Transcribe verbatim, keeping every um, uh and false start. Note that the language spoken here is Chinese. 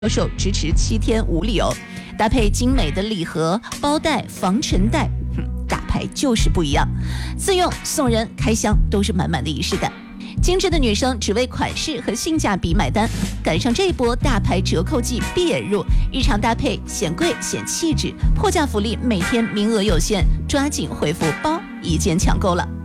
销售支持七天无理由，搭配精美的礼盒、包袋、防尘袋，哼，大牌就是不一样。自用、送人、开箱都是满满的仪式感。精致的女生只为款式和性价比买单，赶上这一波大牌折扣季必然入，日常搭配显贵显气质，破价福利每天名额有限，抓紧回复包一键抢购了。